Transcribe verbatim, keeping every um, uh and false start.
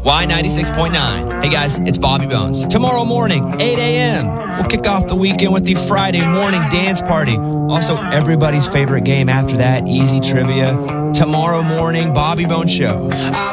Y ninety-six point nine. Hey guys, it's Bobby Bones. Tomorrow morning, eight a.m., we'll kick off the weekend with the Friday morning dance party. Also, everybody's favorite game after that, Easy Trivia. Tomorrow morning, Bobby Bones Show.